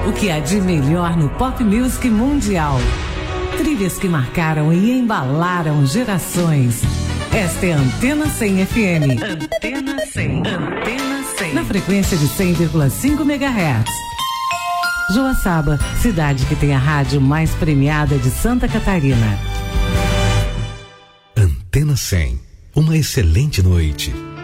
O que há de melhor no pop music mundial. Trilhas que marcaram e embalaram gerações. Esta é a Antena 100 FM. Antena 100. Antena 100. Na frequência de 100,5 MHz. Joaçaba, cidade que tem a rádio mais premiada de Santa Catarina. Antena 100. Uma excelente noite.